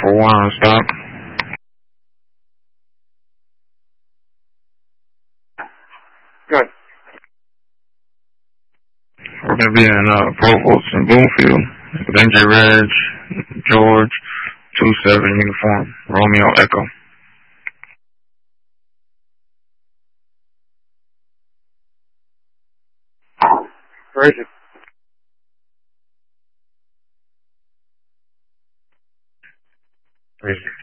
441 on stop. Good. We're going to be in Provost and Bloomfield. NJ Reg, George, 27 uniform, Romeo Echo. Where is it? Where is it?